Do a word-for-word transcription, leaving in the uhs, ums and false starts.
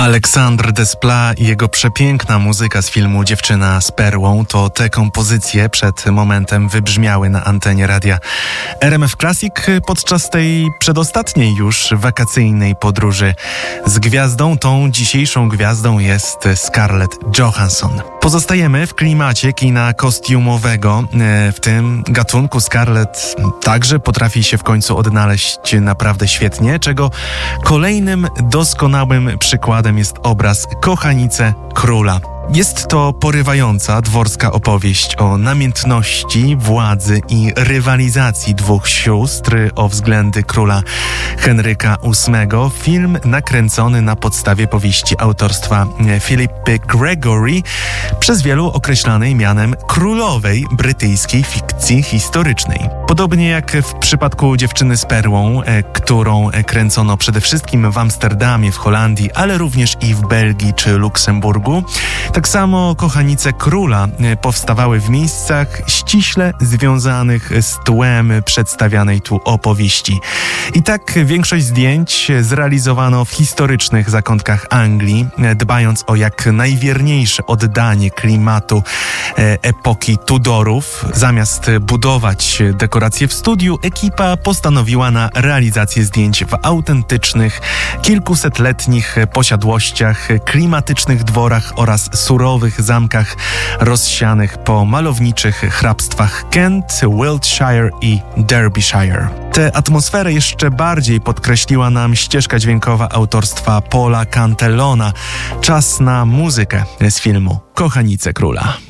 Alexandre Desplat i jego przepiękna muzyka z filmu Dziewczyna z perłą to te kompozycje przed momentem wybrzmiały na antenie radia R M F Classic podczas tej przedostatniej już wakacyjnej podróży z gwiazdą. Tą dzisiejszą gwiazdą jest Scarlett Johansson. Pozostajemy w klimacie kina kostiumowego. W tym gatunku Scarlett także potrafi się w końcu odnaleźć naprawdę świetnie, czego kolejnym doskonałym przykładem jest obraz Kochanice Króla. Jest to porywająca dworska opowieść o namiętności, władzy i rywalizacji dwóch sióstr o względy króla Henryka ósmego. Film nakręcony na podstawie powieści autorstwa Philippa Gregory, przez wielu określanej mianem królowej brytyjskiej fikcji historycznej. Podobnie jak w przypadku Dziewczyny z perłą, którą kręcono przede wszystkim w Amsterdamie, w Holandii, ale również i w Belgii czy Luksemburgu, tak samo Kochanice Króla powstawały w miejscach ściśle związanych z tłem przedstawianej tu opowieści. I tak większość zdjęć zrealizowano w historycznych zakątkach Anglii, dbając o jak najwierniejsze oddanie klimatu epoki Tudorów. Zamiast budować dekoracje w studiu, ekipa postanowiła na realizację zdjęć w autentycznych, kilkusetletnich posiadłościach, klimatycznych dworach oraz surowych zamkach rozsianych po malowniczych hrabstwach Kent, Wiltshire i Derbyshire. Tę atmosferę jeszcze bardziej podkreśliła nam ścieżka dźwiękowa autorstwa Paula Cantillona. Czas na muzykę z filmu Kochanice Króla.